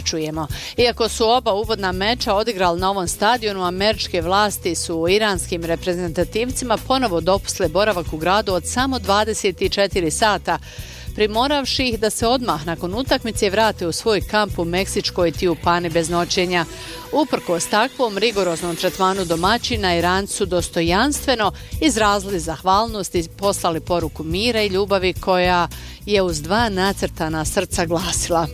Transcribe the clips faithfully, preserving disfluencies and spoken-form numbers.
čujemo. Iako su oba uvodna meča odigrali na ovom stadionu, američke vlasti su iranskim reprezentativcima ponovo dopustile boravak u gradu od samo dvadeset četiri sata, primoravši ih da se odmah nakon utakmice vrate u svoj kamp u Meksičkoj Tiupani bez noćenja. Uprkos takvom rigoroznom tretmanu domaćina, Iranci su dostojanstveno izrazili zahvalnost i poslali poruku mira i ljubavi koja je uz dva nacrtana srca glasila: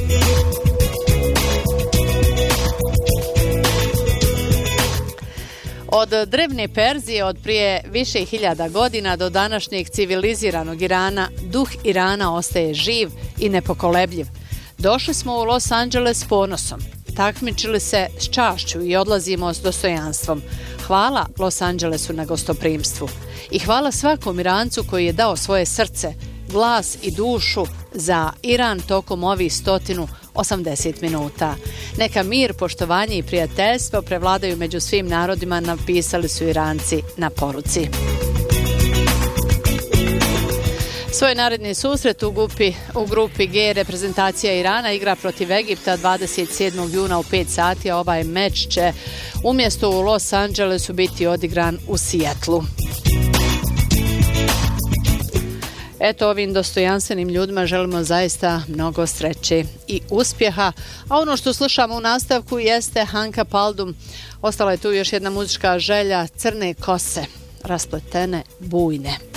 od drevne Perzije od prije više hiljada godina do današnjeg civiliziranog Irana, duh Irana ostaje živ i nepokolebljiv. Došli smo u Los Angeles s ponosom, takmičili se s čašću i odlazimo s dostojanstvom. Hvala Los Angelesu na gostoprimstvu i hvala svakom Irancu koji je dao svoje srce, glas i dušu za Iran tokom ovih stotinu osamdeset minuta. Neka mir, poštovanje i prijateljstvo prevladaju među svim narodima, napisali su Iranci na poruci. Svoj naredni susret u grupi, u grupi G reprezentacija Irana igra protiv Egipta dvadeset sedmog juna u pet sati, a ovaj meč će umjesto u Los Angelesu biti odigran u Sijetlu. Eto, ovim dostojanstvenim ljudima želimo zaista mnogo sreće i uspjeha. A ono što slušamo u nastavku jeste Hanka Paldum. Ostala je tu još jedna muzička želja, Crne kose, raspletene bujne.